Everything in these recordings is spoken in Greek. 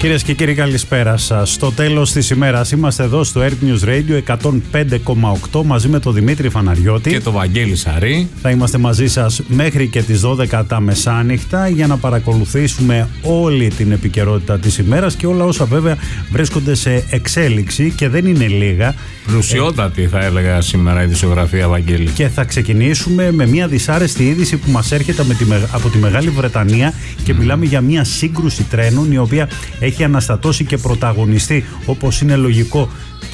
Κυρίες και κύριοι, καλησπέρα σας. Στο τέλος της ημέρας είμαστε εδώ στο Earth News Radio 105,8 μαζί με τον Δημήτρη Φαναριώτη και τον Βαγγέλη Σαρή. Θα είμαστε μαζί σας μέχρι και τις 12 τα μεσάνυχτα για να παρακολουθήσουμε όλη την επικαιρότητα της ημέρας και όλα όσα βέβαια βρίσκονται σε εξέλιξη και δεν είναι λίγα. Πλουσιότατη θα έλεγα σήμερα η ειδησιογραφία, Βαγγέλη. Και θα ξεκινήσουμε με μια δυσάρεστη είδηση που μας έρχεται από τη Μεγάλη Βρετανία και μιλάμε για μια σύγκρουση τρένων η οποία έχει αναστατώσει και πρωταγωνιστεί, όπως είναι λογικό,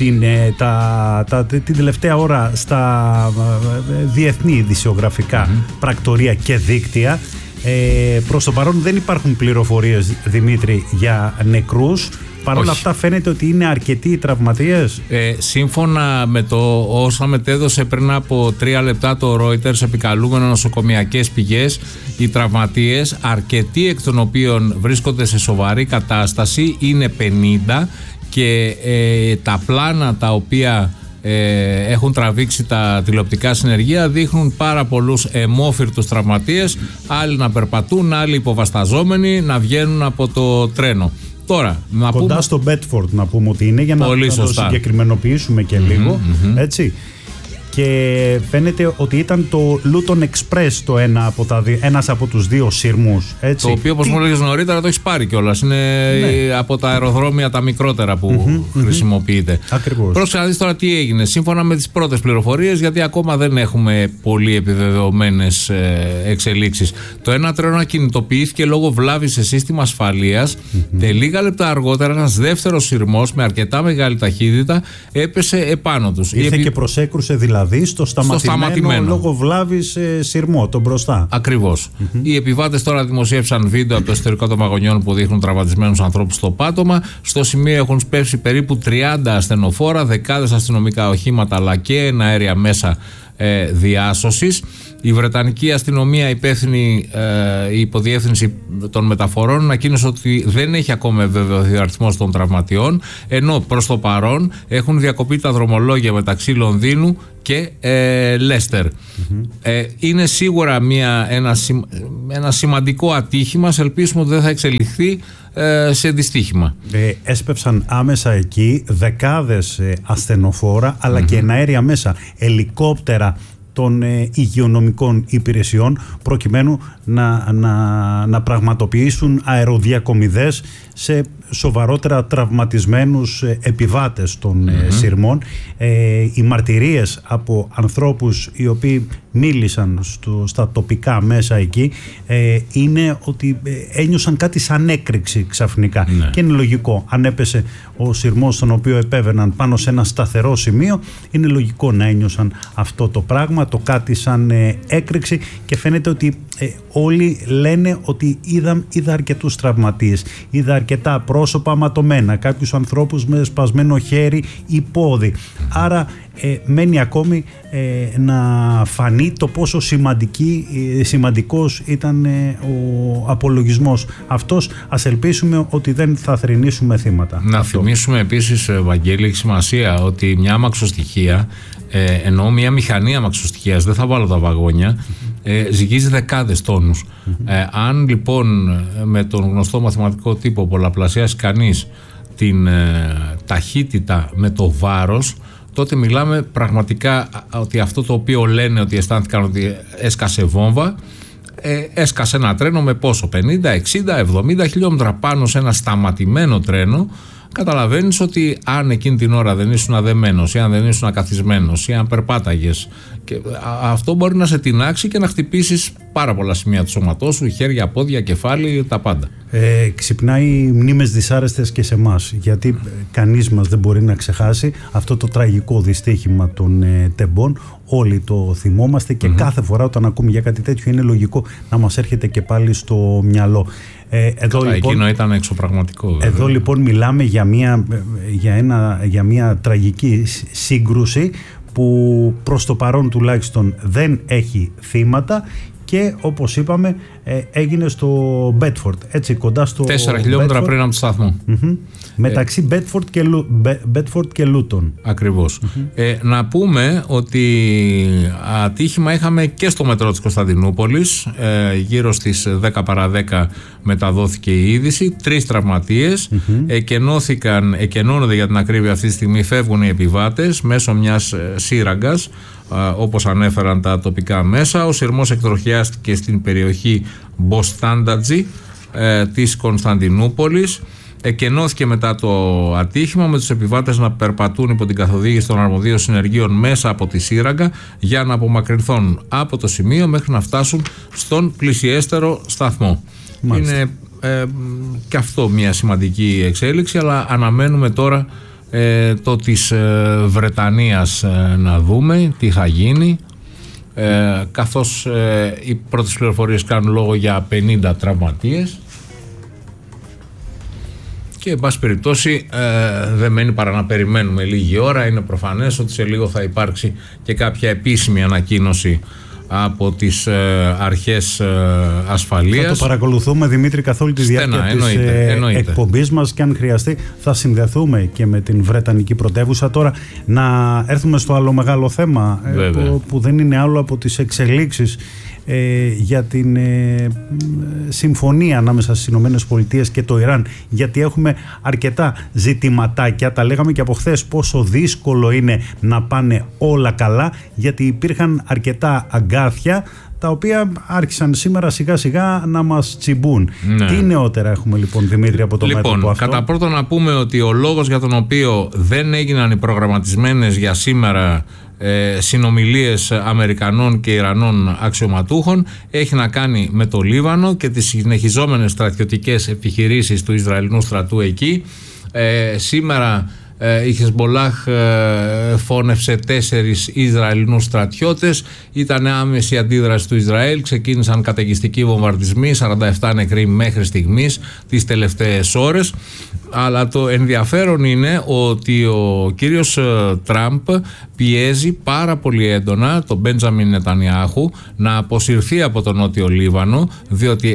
την τελευταία ώρα στα διεθνή ειδησιογραφικά πρακτορία και δίκτυα. Προς το παρόν δεν υπάρχουν πληροφορίες, Δημήτρη, για νεκρούς. Παρ' όλα αυτά φαίνεται ότι είναι αρκετοί οι τραυματίες. Σύμφωνα με το όσα μετέδωσε πριν από 3 λεπτά το Reuters, επικαλούμενο νοσοκομιακές πηγές, οι τραυματίες, αρκετοί εκ των οποίων βρίσκονται σε σοβαρή κατάσταση, είναι 50 και τα πλάνα τα οποία έχουν τραβήξει τα τηλεοπτικά συνεργεία δείχνουν πάρα πολλούς αιμόφυρτους τραυματίες, άλλοι να περπατούν, άλλοι υποβασταζόμενοι να βγαίνουν από το τρένο. Τώρα, κοντά στο Bedford να πούμε ότι είναι, για να το συγκεκριμενοποιήσουμε και λίγο, έτσι. Και φαίνεται ότι ήταν το Luton Express ένας από τους δύο σειρμούς. Έτσι. Το οποίο, όπως μου έλεγες νωρίτερα, το έχεις πάρει κιόλας. Είναι από τα αεροδρόμια τα μικρότερα που χρησιμοποιείται. Ακριβώς. Πρόσεχε να δεις τώρα τι έγινε. Σύμφωνα με τις πρώτες πληροφορίες, γιατί ακόμα δεν έχουμε πολύ επιβεβαιωμένες εξελίξεις. Το ένα τρένο ακινητοποιήθηκε λόγω βλάβης σε σύστημα ασφαλείας. Και λίγα λεπτά αργότερα, ένας δεύτερος σειρμός με αρκετά μεγάλη ταχύτητα έπεσε επάνω τους. Ήρθε και προσέκρουσε δηλαδή στο σταματημένο λόγω βλάβης σειρμό, τον μπροστά. Ακριβώς. Οι επιβάτες τώρα δημοσίευσαν βίντεο από το εσωτερικό των βαγονιών που δείχνουν τραυματισμένους ανθρώπους στο πάτωμα. Στο σημείο έχουν σπεύσει περίπου 30 ασθενοφόρα, δεκάδες αστυνομικά οχήματα αλλά και εναέρια μέσα διάσωσης. Η Βρετανική αστυνομία, υπεύθυνη η υποδιεύθυνση των μεταφορών, ανακοίνωσε ότι δεν έχει ακόμα βεβαιωθεί ο αριθμός των τραυματιών, ενώ προς το παρόν έχουν διακοπεί τα δρομολόγια μεταξύ Λονδίνου και Λέστερ. Είναι σίγουρα ένα σημαντικό ατύχημα. Ελπίσουμε ότι δεν θα εξελιχθεί σε δυστύχημα. Έσπευσαν άμεσα εκεί δεκάδες ασθενοφόρα αλλά και εναέρια μέσα, ελικόπτερα των υγειονομικών υπηρεσιών, προκειμένου να πραγματοποιήσουν αεροδιακομιδές σε σοβαρότερα τραυματισμένους επιβάτες των σειρμών. Οι μαρτυρίες από ανθρώπους οι οποίοι μίλησαν στα τοπικά μέσα εκεί είναι ότι ένιωσαν κάτι σαν έκρηξη ξαφνικά. Και είναι λογικό, αν έπεσε ο σειρμός στον οποίο επέβαιναν πάνω σε ένα σταθερό σημείο, είναι λογικό να ένιωσαν αυτό το πράγμα, το κάτι σαν έκρηξη, και φαίνεται ότι όλοι λένε ότι είδα αρκετούς τραυματίες, είδα αρκετά πρόσωπα ματωμένα, κάποιους ανθρώπους με σπασμένο χέρι ή πόδι. Άρα μένει ακόμη να φανεί το πόσο σημαντικός ήταν ο απολογισμός αυτός. Ας ελπίσουμε ότι δεν θα θρηνήσουμε θύματα. Να θυμίσουμε επίσης, Βαγγέλη, έχει σημασία ότι μια αμαξοστοιχεία, εννοώ μια μηχανή αμαξοστοιχείας, δεν θα βάλω τα βαγόνια, ζυγίζει δεκάδες τόνους. Αν λοιπόν με τον γνωστό μαθηματικό τύπο πολλαπλασιάσει κανείς την ταχύτητα με το βάρος, τότε μιλάμε πραγματικά ότι αυτό το οποίο λένε ότι αισθάνθηκαν ότι έσκασε βόμβα, έσκασε ένα τρένο με πόσο, 50, 60, 70 χιλιόμετρα πάνω σε ένα σταματημένο τρένο. Καταλαβαίνεις ότι αν εκείνη την ώρα δεν ήσουν αδεμένος ή αν δεν ήσουν ακαθισμένος ή αν περπάταγες, και αυτό μπορεί να σε τινάξει και να χτυπήσεις πάρα πολλά σημεία του σώματός σου, χέρια, πόδια, κεφάλι, τα πάντα. Ξυπνάει μνήμες δυσάρεστες και σε εμάς, γιατί κανείς μας δεν μπορεί να ξεχάσει αυτό το τραγικό δυστύχημα των τεμπών. Όλοι το θυμόμαστε και κάθε φορά όταν ακούμε για κάτι τέτοιο είναι λογικό να μας έρχεται και πάλι στο μυαλό. Λοιπόν, εκείνο ήταν εξωπραγματικό. Εδώ λοιπόν μιλάμε για μια τραγική σύγκρουση που προς το παρόν τουλάχιστον δεν έχει θύματα και, όπως είπαμε, έγινε στο Bedford, έτσι, κοντά στο 4 χιλιόμετρα πριν από το σταθμό. Μεταξύ Bedford και Luton. Ακριβώς. Να πούμε ότι ατύχημα είχαμε και στο μετρό της Κωνσταντινούπολης. Γύρω στις 10 παρά 10 μεταδόθηκε η είδηση. 3 τραυματίες. Εκενώνονται για την ακρίβεια αυτή τη στιγμή, φεύγουν οι επιβάτες μέσω μιας σύραγγας, όπως ανέφεραν τα τοπικά μέσα. Ο σειρμός εκτροχιάστηκε στην περιοχή Μποστάντατζη της Κωνσταντινούπολης. Εκενώθηκε μετά το ατύχημα, με τους επιβάτες να περπατούν υπό την καθοδήγηση των αρμοδίων συνεργείων μέσα από τη σύραγγα για να απομακρυνθούν από το σημείο μέχρι να φτάσουν στον πλησιέστερο σταθμό. Μάλιστα. Είναι και αυτό μια σημαντική εξέλιξη, αλλά αναμένουμε τώρα το της Βρετανίας να δούμε τι θα γίνει, καθώς οι πρώτες πληροφορίες κάνουν λόγο για 50 τραυματίες. Και εν πάση περιπτώσει δεν μένει παρά να περιμένουμε λίγη ώρα. Είναι προφανές ότι σε λίγο θα υπάρξει και κάποια επίσημη ανακοίνωση από τις αρχές ασφαλείας. Θα το παρακολουθούμε, Δημήτρη, καθ' όλη τη διάρκεια της εκπομπής μας, και αν χρειαστεί θα συνδεθούμε και με την Βρετανική πρωτεύουσα. Τώρα να έρθουμε στο άλλο μεγάλο θέμα που δεν είναι άλλο από τις εξελίξεις για την συμφωνία ανάμεσα στις Ηνωμένες Πολιτείες και το Ιράν, γιατί έχουμε αρκετά ζητηματάκια. Τα λέγαμε και από χθες πόσο δύσκολο είναι να πάνε όλα καλά, γιατί υπήρχαν αρκετά αγκάθια τα οποία άρχισαν σήμερα σιγά σιγά να μας τσιμπούν. Ναι. Τι νεότερα έχουμε λοιπόν, Δημήτρη, από το μέτωπο αυτό? Κατά πρώτον να πούμε ότι ο λόγος για τον οποίο δεν έγιναν οι προγραμματισμένες για σήμερα συνομιλίες Αμερικανών και Ιρανών αξιωματούχων έχει να κάνει με το Λίβανο και τις συνεχιζόμενες στρατιωτικές επιχειρήσεις του Ισραηλινού στρατού εκεί. Σήμερα η Χεσμολάχ φώνευσε 4 Ισραηλινούς στρατιώτες. Ήταν άμεση αντίδραση του Ισραήλ. Ξεκίνησαν καταιγιστικοί βομβαρδισμοί, 47 νεκροί μέχρι στιγμής τις τελευταίες ώρες. Αλλά το ενδιαφέρον είναι ότι ο κύριος Τραμπ πιέζει πάρα πολύ έντονα τον Μπέντζαμιν Νετανιάχου να αποσυρθεί από τον Νότιο Λίβανο, διότι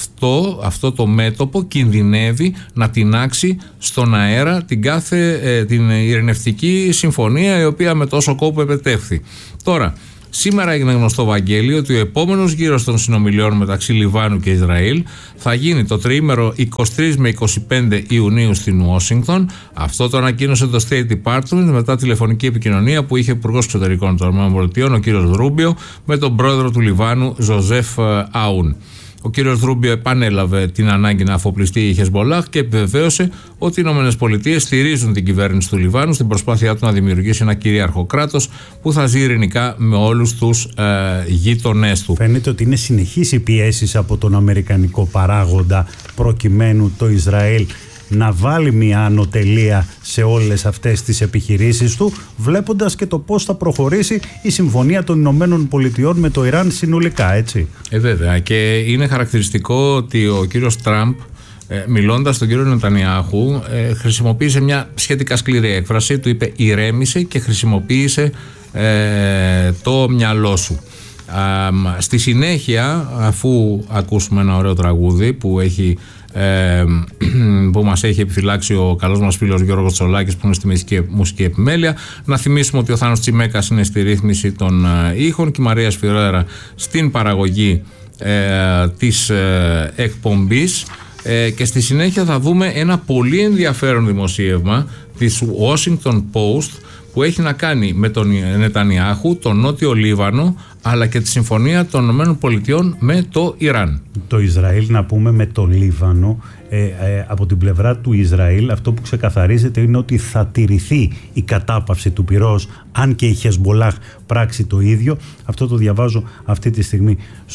αυτό το μέτωπο κινδυνεύει να τινάξει στον αέρα την ειρηνευτική συμφωνία, η οποία με τόσο κόπο επετεύχθη. Τώρα, σήμερα έγινε γνωστό, Βαγγέλη, ότι ο επόμενος γύρος των συνομιλιών μεταξύ Λιβάνου και Ισραήλ θα γίνει το τριήμερο 23 με 25 Ιουνίου στην Ουάσιγκτον. Αυτό το ανακοίνωσε το State Department μετά τηλεφωνική επικοινωνία που είχε ο Υπουργός Εξωτερικών των ΗΠΑ, ο κύριος Ρούμπιο, με τον πρόεδρο του Λιβάνου, Ζωζέφ Αούν. Ο κύριος Ρούμπιο επανέλαβε την ανάγκη να αφοπλιστεί η Χεσμολάχ και επιβεβαίωσε ότι οι ΗΠΑ στηρίζουν την κυβέρνηση του Λιβάνου στην προσπάθειά του να δημιουργήσει ένα κυρίαρχο κράτος που θα ζει ειρηνικά με όλους τους γείτονές του. Φαίνεται ότι είναι συνεχείς οι πιέσεις από τον αμερικανικό παράγοντα προκειμένου το Ισραήλ να βάλει μια ανωτελεία σε όλες αυτές τις επιχειρήσεις του, βλέποντας και το πώς θα προχωρήσει η συμφωνία των Ηνωμένων Πολιτειών με το Ιράν συνολικά, έτσι. Βέβαια, και είναι χαρακτηριστικό ότι ο κύριος Τραμπ, μιλώντας στον κύριο Νετανιάχου, χρησιμοποίησε μια σχετικά σκληρή έκφραση, του είπε ηρέμησε και χρησιμοποίησε το μυαλό σου. Στη συνέχεια, αφού ακούσουμε ένα ωραίο τραγούδι που μας έχει επιφυλάξει ο καλός μας φίλος Γιώργος Τσολάκης, που είναι στη μουσική επιμέλεια, να θυμίσουμε ότι ο Θάνος Τσιμέκας είναι στη ρύθμιση των ήχων και η Μαρία Σφυρέρα στην παραγωγή της εκπομπής, και στη συνέχεια θα δούμε ένα πολύ ενδιαφέρον δημοσίευμα της Washington Post που έχει να κάνει με τον Νετανιάχου, τον Νότιο Λίβανο, αλλά και τη συμφωνία των ΗΠΑ με το Ιράν. Το Ισραήλ, να πούμε, με το Λίβανο, από την πλευρά του Ισραήλ αυτό που ξεκαθαρίζεται είναι ότι θα τηρηθεί η κατάπαυση του πυρός, αν και η Χεσμολάχ πράξει το ίδιο. Αυτό το διαβάζω αυτή τη στιγμή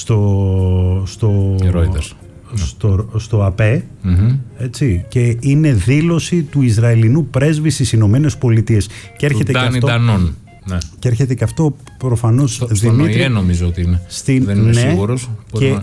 στο ΑΠΕ, έτσι, και είναι δήλωση του Ισραηλινού πρέσβη στις Ηνωμένες Πολιτείες. Και έρχεται και αυτό. Ναι. Και έρχεται και αυτό προφανώς, Δημήτρη. Στον ΟΗΕ νομίζω ότι είναι. Δεν είμαι σίγουρος. Και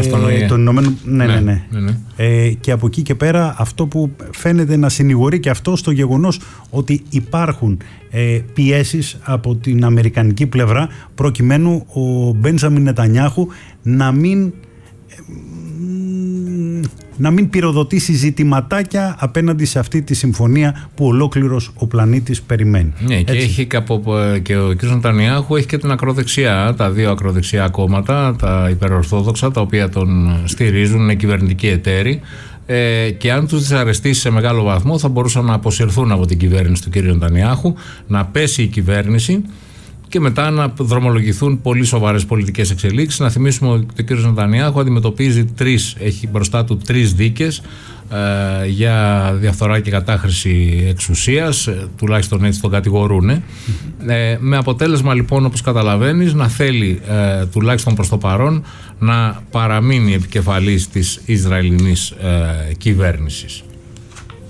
και από εκεί και πέρα αυτό που φαίνεται να συνηγορεί και αυτό στο γεγονός ότι υπάρχουν πιέσεις από την αμερικανική πλευρά προκειμένου ο Μπέντζαμιν Νετανιάχου να μην να μην πυροδοτήσει ζητηματάκια απέναντι σε αυτή τη συμφωνία που ολόκληρος ο πλανήτης περιμένει. Ναι, και έχει και ο κ. Νετανιάχου έχει και την ακροδεξιά, τα δύο ακροδεξιά κόμματα, τα υπερορθόδοξα, τα οποία τον στηρίζουν, είναι κυβερνητικοί εταίροι. Και αν τους δυσαρεστήσει σε μεγάλο βαθμό, θα μπορούσαν να αποσυρθούν από την κυβέρνηση του κ. Νετανιάχου, να πέσει η κυβέρνηση και μετά να δρομολογηθούν πολύ σοβαρές πολιτικές εξελίξεις. Να θυμίσουμε ότι ο κ. Νετανιάχου αντιμετωπίζει έχει μπροστά του 3 δίκες για διαφθορά και κατάχρηση εξουσίας, τουλάχιστον έτσι τον κατηγορούν. Με αποτέλεσμα λοιπόν, όπως καταλαβαίνεις, να θέλει τουλάχιστον προς το παρόν να παραμείνει επικεφαλής της Ισραηλινής κυβέρνησης.